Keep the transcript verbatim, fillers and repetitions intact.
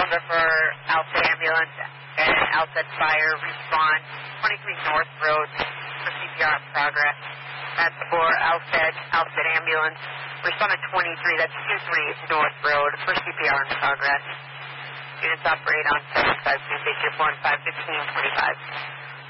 number for Alfred Ambulance and Alfred Fire Response, twenty-three North Road for C P R in progress. That's for Alfred, Alfred Ambulance. Respond to twenty-three, that's two three North Road for C P R in progress. Units operate on seven five two, six four five, fifteen twenty-five.